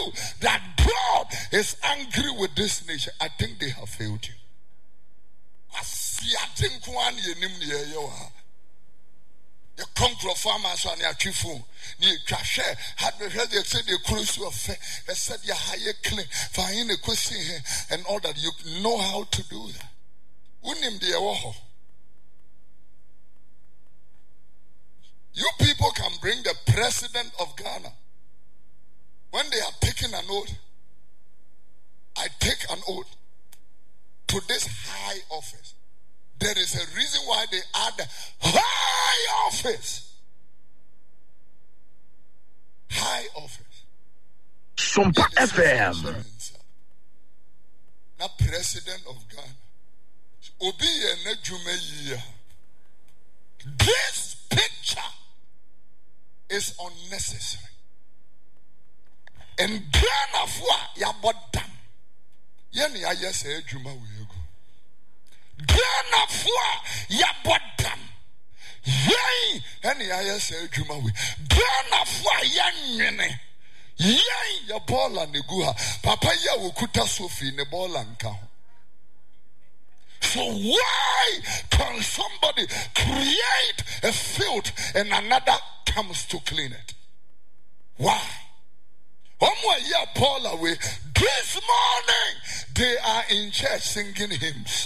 you that God is angry with this nation, I think they have failed you. The conqueror farmers on your chifu, near Trashe, had the head, they said the cruise of faith, they said your higher claim, find a question here, and all that you know how to do that. Unim de Awaho. You people can bring the president of Ghana. When they are taking an oath, I take an oath to this high office. There is a reason why they add high office. High office. Sumpa FM. Now, president of Ghana. Obi Enejumeyiya. This picture is unnecessary. And Ghana for yabodam. Yeni ayese ejuma wego. Ghana for yabodam. Yei eni ayese ejuma we. Ghana for yanyene. Yei ya bola neguha. Papa ya ukuta sofi ne bola nkaho. So why can somebody create a field and another comes to clean it? Why? Paul away. This morning they are in church singing hymns.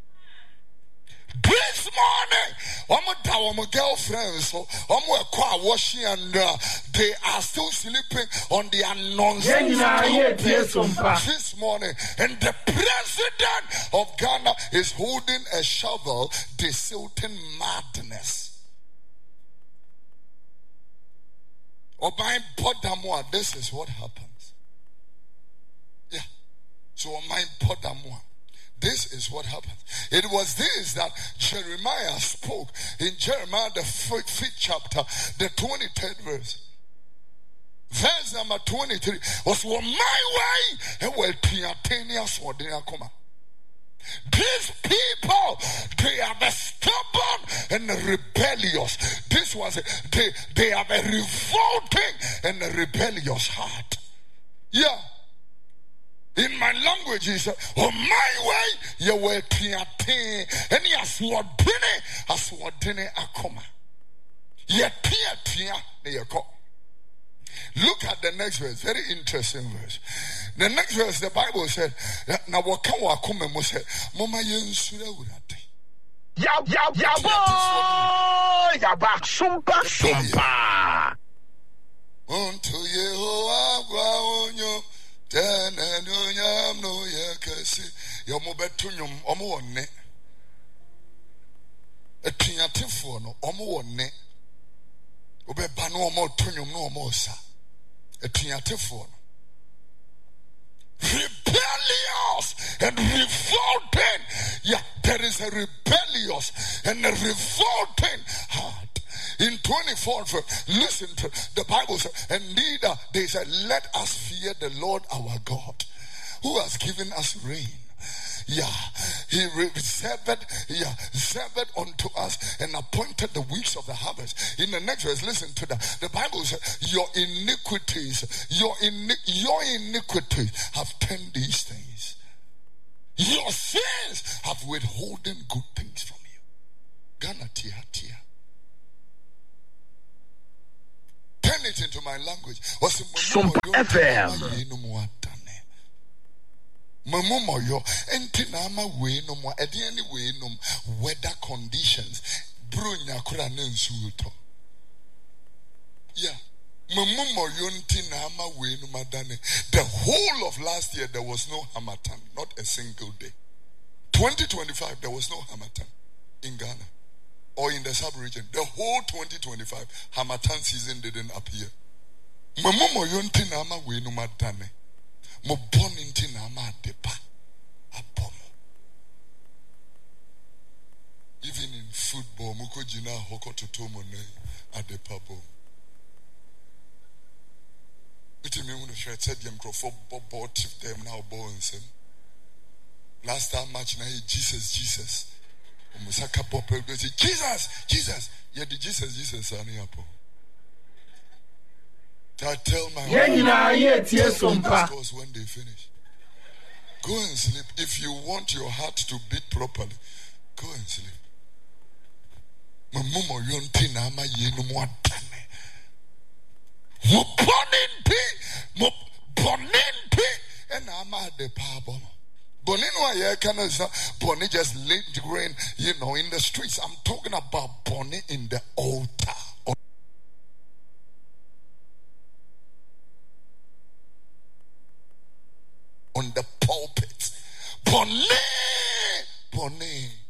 This morning, my girlfriends, washing and they are still sleeping on the announcement this morning. And the president of Ghana is holding a shovel, desilting madness. By Podamwa, this is what happens. Yeah. So my Podamwa. This is what happens. It was this that Jeremiah spoke in Jeremiah the 5th chapter, the 23rd verse. Verse number 23 was my way and well Tiatania. These people, they are the stubborn and rebellious. This was they have a revolting and a rebellious heart. Yeah. In my language, he said, on my way, you were tiate, and he has wadine akoma. Ye tia, look at the next verse, very interesting verse. The next verse, the Bible said, na wakawa kume mose, mama yensura urate. Yaba, sumpa. Unto Yehovah, onyo. Then and yam no yakasi, Yomobetunyum, Omoone. A Tiatifono, Omoone. Obebano Motunium no mosa. A Tiatifono. Rebellious and revolting. Yeah, there is a rebellious and a revolting heart. In 24th verse, listen to the Bible says, and neither they said, let us fear the Lord our God, who has given us rain. Yeah, he reserved unto us and appointed the weeks of the harvest. In the next verse, listen to that. The Bible says, your iniquities have turned these things. Your sins have withholden good things from you. Ghana tia. Turn it into my language. Sumpa FM. Mamumoyo entinama we no mo any way no weather conditions brunya kura nensuto. Yeah. Mamumoyo entinama we no madane. The whole of last year there was no Harmattan, not a single day. 2025 there was no Harmattan in Ghana or in the sub-region. The whole 2025 Harmattan season didn't appear. Mamumoyo entinama we no madane. Mo born into nama depa abomo. Even in football, mo ko jina hoko totomo ne adepa bom. Iti me unu share said them crofo ball tip them now ball nsem. Last time match na Jesus. Omusaka popel go say Jesus. Yeah, the Jesus ani apo. I tell my Sompa. because when they finish, go and sleep. If you want your heart to beat properly, go and sleep. Mamumo yonti na ama yenu muadane. Mo bonin pi and ama de pabo. Bonin wa ye kana is not bonin just lingering, in the streets. I'm talking about bonin in the altar. On the pulpit. Bonin.